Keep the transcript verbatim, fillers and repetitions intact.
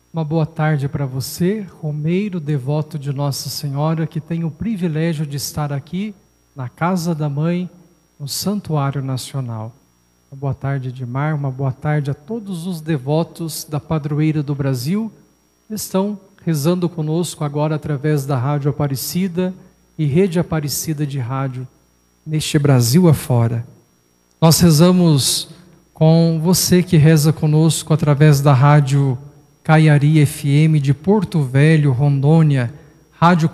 Uma boa tarde para você, romeiro devoto de Nossa Senhora, que tem o privilégio de estar aqui na Casa da Mãe, no Santuário Nacional. Uma boa tarde, Edmar, uma boa tarde a todos os devotos da Padroeira do Brasil que estão rezando conosco agora através da Rádio Aparecida e Rede Aparecida de Rádio, neste Brasil afora. Nós rezamos com você que reza conosco através da Rádio Caiari F M de Porto Velho, Rondônia, Rádio